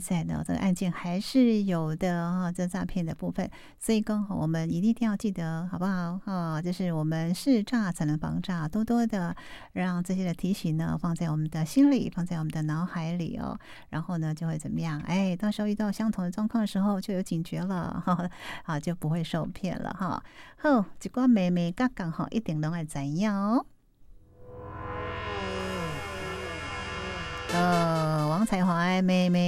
在呢，这个案件还是有的啊，这诈骗的部分。所以刚好我们一定要记得，好不好？就是我们识诈才能防诈，多多的让这些的提醒呢放在我们的心里，放在我们的脑海里哦。然后呢，就会怎么样？哎，到时候遇到相同的状况的时候，就有警觉了，就不会受骗了哈。好，一寡妹妹嘎嘎哈，一定拢会知影哦。王彩华的妹妹。